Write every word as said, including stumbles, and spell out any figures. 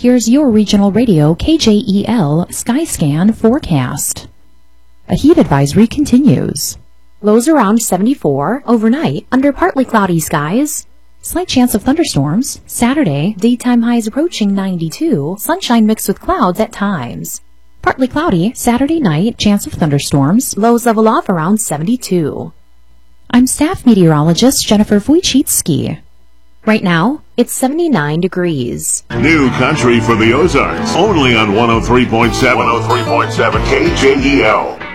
here's your regional radio K J E L Skyscan forecast. A heat advisory continues. Lows around seventy-four, overnight under partly cloudy skies. Slight chance of thunderstorms. Saturday, daytime highs approaching ninety-two, sunshine mixed with clouds at times. Partly cloudy, Saturday night, chance of thunderstorms. Lows level off around seventy-two. I'm staff meteorologist Jennifer Wojcicki. Right now, it's seventy-nine degrees. New country for the Ozarks, only on one oh three point seven. one oh three point seven K J E L.